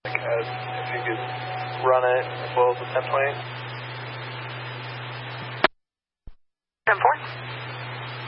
If you could run it as well as the 1028. 10-4.